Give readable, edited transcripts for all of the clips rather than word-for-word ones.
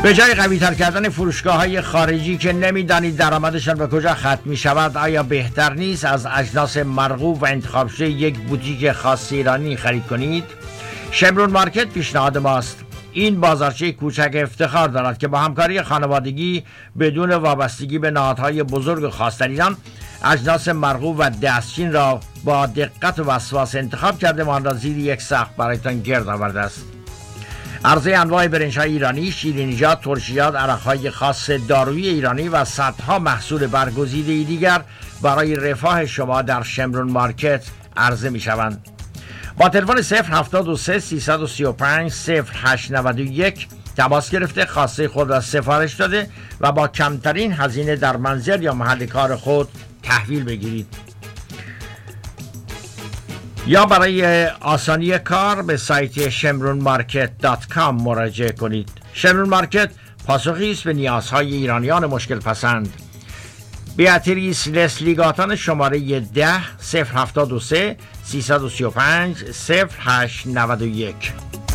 به جای قوی‌تر کردن فروشگاه‌های خارجی که نمی‌دانید درآمدشان به کجا ختم می‌شود، آیا بهتر نیست از اجناس مرغوب و انتخاب شده یک بوتیک خاص ایرانی خرید کنید؟ شمرون مارکت پیشنهاد ماست. این بازارچه کوچک افتخار دارد که با همکاری خانوادگی بدون وابستگی به نهادهای بزرگ و خاص در ایران اجناس مرغوب و دستچین را با دقت و وسواس انتخاب کرده و آن را زیر یک سقف برایتان گرد آورده است. عرضه انواع برنج‌های ایرانی، شیرینیجات، ترشیجات، عرق‌های خاص دارویی ایرانی و صدها محصول برگزیده دیگر برای رفاه شما در شمرون مارکت عرضه می‌شوند. با تلفن 073 335 0891 تماس گرفته خواسته خود را سفارش داده و با کمترین هزینه در منزل یا محل کار خود تحویل بگیرید. یا برای آسانی کار به سایت shemronmarket.com مراجعه کنید. شمرون مارکت پاسخی است به نیازهای ایرانیان مشکل پسند. بیاتریس لسلیگاتان شماره 10 073 335 0891.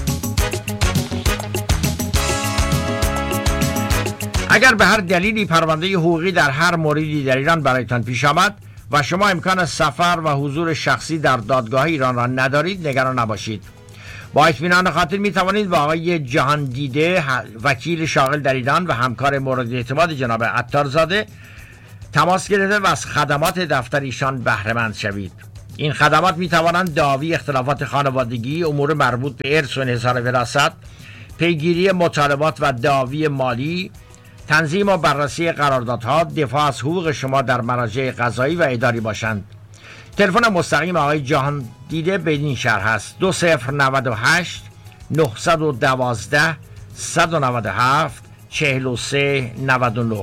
اگر به هر دلیلی پرونده حقوقی در هر موردی در ایران برایتان پیش آمد و شما امکان سفر و حضور شخصی در دادگاه ایران را ندارید، نگران نباشید. با اطمینان خاطر می توانید با آقای جهان دیده، وکیل شاغل در ایران و همکار مورد اعتماد جناب عطارزاده تماس گرفته و از خدمات دفتر ایشان بهره مند شوید. این خدمات می توانند دعاوی اختلافات خانوادگی، امور مربوط به ارث و انحصار وراثت، پیگیری مطالبات و دعاوی مالی، تنظیم و بررسی قراردادها، دفاع از حقوق شما در مراجع قضایی و اداری باشند. تلفن مستقیم آقای جهان دیده بدین شرح است: 2098 912 197 43 99.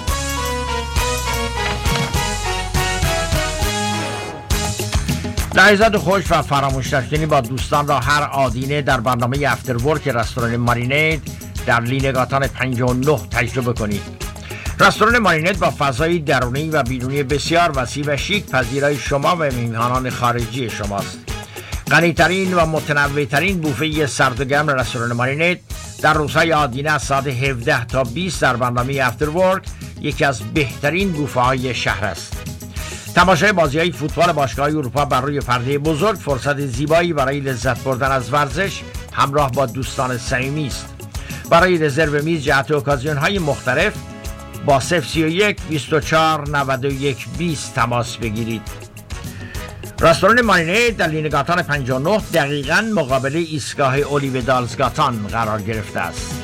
لحظات خوش و فراموش نشدنی با دوستان را هر آدینه در برنامه افتر ورک رستوران مارینید در لینگاتان 59 تجربه کنید. رستوران مارینید با فضای درونی و بیرونی بسیار وسیع و شیک پذیرای شما و مهمانان خارجی شماست. غنی‌ترین و متنوع‌ترین بوفه سرد و گرم رستوران مارینید در روزهای آدینه از ساعت 17 تا 20 در برنامه افتر ورک یکی از بهترین بوفه‌های شهر است. تماشای بازی‌های فوتبال باشگاه اروپا بر روی پرده بزرگ فرصت زیبایی برای لذت بردن از ورزش همراه با دوستان صمیمی است. برای رزرو میز جهت اوکازیون‌های مختلف با 031 24 91 20 تماس بگیرید. رستوران مارینید در لینگاتان 59 دقیقاً مقابل ایستگاه اولیو دالزگاتان قرار گرفته است.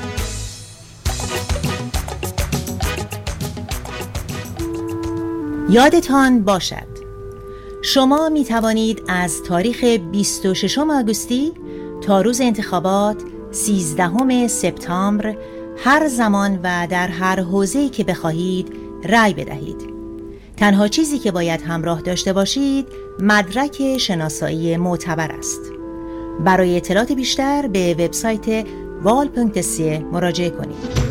یادتان باشد شما می توانید از تاریخ 26 آگوستی تا روز انتخابات 13 سپتامبر هر زمان و در هر حوزه‌ای که بخواهید رأی بدهید. تنها چیزی که باید همراه داشته باشید مدرک شناسایی معتبر است. برای اطلاعات بیشتر به وبسایت val.se مراجعه کنید.